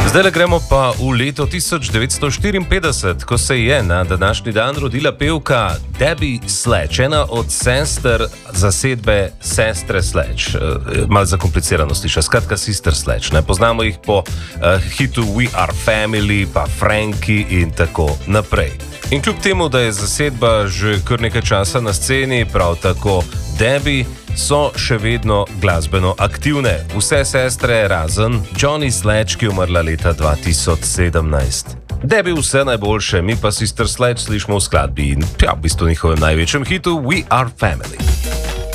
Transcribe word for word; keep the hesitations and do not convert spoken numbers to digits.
Zdaj gremo pa v leto tisoč devetsto štiriinpetdeset, ko se je na današnji dan rodila pevka Debbie Sledge, ena od sester zasedbe Sestre Sledge. Uh, Mal zakomplicirano sliša, skratka Sister Sledge. Ne? Poznamo jih po uh, hitu We Are Family, pa Frankie in tako naprej. In kljub temu, da je zasedba že kar nekaj časa na sceni, prav tako Debbie, so še vedno glasbeno aktivne. Vse sestre razen Johnny Sledge, ki je umrla leta dva tisoč sedemnajst. Debbie vse najboljše, mi pa Sister Sledge slišimo v skladbi in ja, v bistvu njihovem največjem hitu We Are Family.